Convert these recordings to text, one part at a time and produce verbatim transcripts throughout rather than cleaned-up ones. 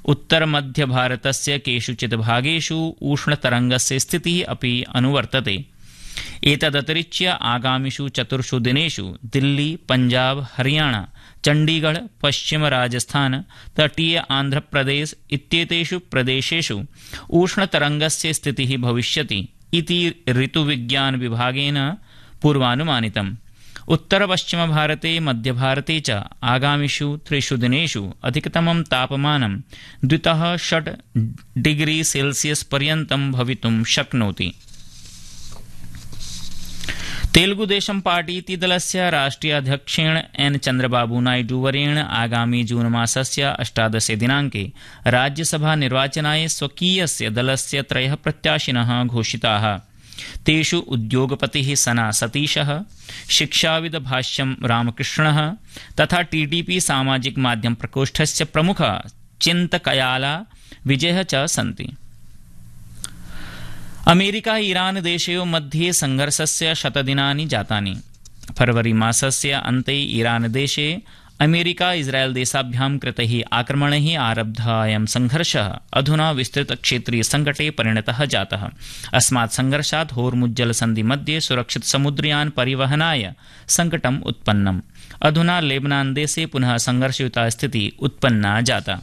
उत्तरमध्यभारतस्य केषुचित् भागेषु उष्णतरङ्गस्य स्थितिः अपि अनुवर्तते। एतदतिरिच्य आगामिषु चतुर्षु दिनेषु दिल्ली, पंजाब, हरियाणा, चण्डीगढ़, पश्चिम राजस्थान, तटीय आन्ध्रप्रदेश इत्येतेषु प्रदेशेषु उष्णतरङ्गस्य स्थितिः भविष्यति इति ऋतुविज्ञान विभागेन पूर्वानुमानितम्। उत्तरपश्चिमभारते, मध्यभारते च आगामिषु त्रिषु दिनेषु अधिकतमं तापमानं द्वितः षट् डिग्री सेल्सियस् पर्यन्तं भवितुं शक्नोति। तेलुगुदेशम पार्टी इति दलस्य राष्ट्रीय अध्यक्षेण एन चंद्रबाबू नायडू वर्येण आगामी जून मासस्य अष्टादशे दिनाङ्के राज्यसभा निर्वाचनाय स्वकीयस्य दलस्य त्रयः प्रत्याशिनः घोषिताः। तेषु उद्योगपतिः सना सतीशः, शिक्षाविद भाष्यं रामकृष्णः तथा टीडीपी सामाजिक माध्यम प्रकोष्ठस्य प्रमुखः चिन्तकयाला विजयः च सन्ति। अमेरिका ईरान देशयोः मध्ये संघर्षस्य शतदिनानि जातानि। फरवरी मासस्य अन्ते ईरान देशे अमेरिका इस्राएल देशाभ्यां कृतैः आक्रमणैः आरब्धः अयं संघर्षः अधुना विस्तृत क्षेत्रीय संकटे परिणतः जातः। अस्मात् संघर्षात् होर्मुज्जलसन्धि मध्ये सुरक्षित समुद्रयान परिवहनाय संकटम् उत्पन्नम्। अधुना लेबनान देशे पुनः संघर्षयुता स्थितिः उत्पन्ना जाता।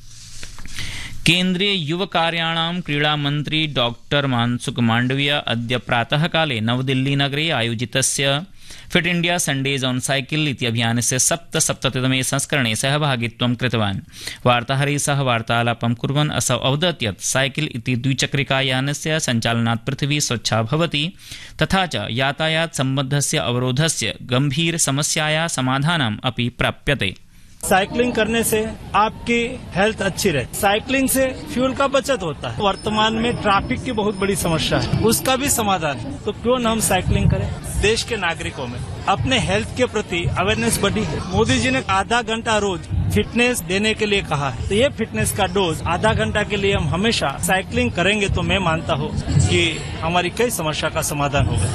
केन्द्रीय युवकार्याणां क्रीडामन्त्री डॉक्टर मानसुख मांडविया अद्य प्रातः काले नवदिल्ली नगरे आयोजितस्य fit India Sundays on cycle इति अभियानस्य सप्तसप्ततितमे संस्करणे सहभागित्वं कृतवान्। वार्ताहरैः सह वार्तालापं कुर्वन् असौ अवदत् यत् साइकिल इति द्विचक्रिकायानस्य सञ्चालनात् पृथिवी स्वच्छा भवति तथा च यातायात सम्बद्धस्य अवरोधस्य गंभीर समस्यायाः समाधानम् अपि प्राप्यते। साइकिलिंग करने से आपकी हेल्थ अच्छी रहती। साइकिलिंग से फ्यूल का बचत होता है। वर्तमान में ट्रैफिक की बहुत बड़ी समस्या है, उसका भी समाधान है। तो क्यों न हम साइकिलिंग करें। देश के नागरिकों में अपने हेल्थ के प्रति अवेयरनेस बढ़ी है। मोदी जी ने आधा घंटा रोज फिटनेस देने के लिए कहा है, तो ये फिटनेस का डोज आधा घंटा के लिए हम हमेशा साइकिलिंग करेंगे तो मैं मानता हूँ कि हमारी कई समस्या का समाधान होगा।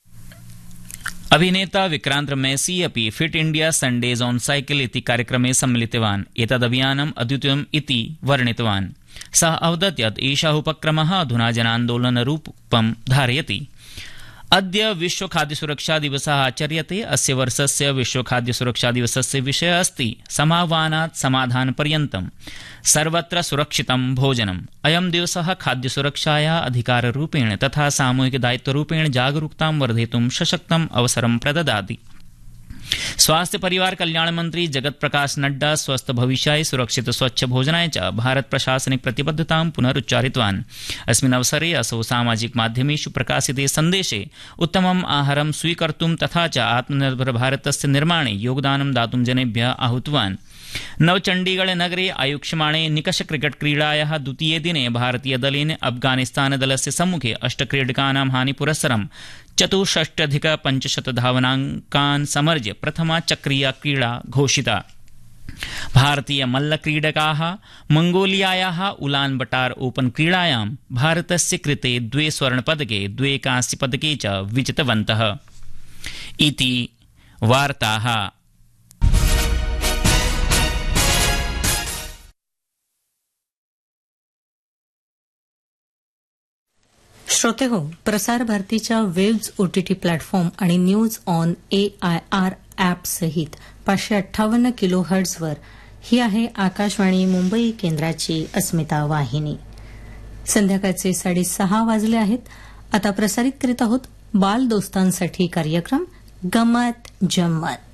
अभिनेता विक्रांत मैसी अपि fit India Sundays on cycle इति कार्यक्रमे सम्मिलितवान्। एतदभियानम् अद्वितीयम् इति वर्णितवान्। सः अवदत् यत् एषः उपक्रमः अधुना जनान्दोलनरूपं धारयति। अद्य विश्व खाद्य सुरक्षा दिवसः आचर्यते। अस्य वर्षस्य विश्व खाद्य सुरक्षा दिवसस्य विषयः अस्ति समाह्वानात् समाधानपर्यन्तं सर्वत्र सुरक्षितं भोजनम्। अयं दिवसः खाद्य सुरक्षायाः अधिकाररूपेण तथा सामूहिक दायित्वरूपेण जागरूकतां वर्धयितुं सशक्तम् अवसरं प्रददाति। स्वास्थ्य परिवार कल्याण मंत्री जगत प्रकाश नड्डा स्वस्थ भविष्याय सुरक्षित स्वच्छ भोजनाय च भारत प्रशासनिक प्रतिबद्धतां पुनरुच्चारितवान्। अस्मिन् अवसरे असौ सामाजिक माध्यमेषु प्रकाशिते सन्देशे उत्तमम् आहारं स्वीकर्तुं तथा च आत्मनिर्भर भारतस्य निर्माणे योगदानं दातुं जनेभ्यः आहूतवान्। नवचण्डीगढ़ नगरे आयोक्ष्यमाणे निकष क्रिकेट क्रीडायाः द्वितीये दिने भारतीय दलेन अफगानिस्तान दलस्य सम्मुखे अष्ट क्रीडकानां हानिपुरस्सरं चतुष्षष्ट्यधिक पञ्चशत धावनाङ्कान् समर्ज्य प्रथमा चक्रीया क्रीडा घोषिता। भारतीय मल्लक्रीडकाः मंगोलियायाः उलान बटार ओपन क्रीडायां भारतस्य कृते द्वे स्वर्णपदके द्वे कांस्यपदके च विजितवन्तः। इति वार्ताः। श्रोते हो, प्रसार भारतीच्या वेव्ज ओटीटी प्लॅटफॉर्म आणि news on A I R app सहित पाचशे अठ्ठावन्न किलो हर्ट्झवर ही आहे आकाशवाणी मुंबई केंद्राची अस्मिता वाहिनी। संध्याकाळचे साडेसहा वाजले आहेत। आता प्रसारित करीत आहोत बाल दोस्तांसाठी कार्यक्रम गमत जम्मत।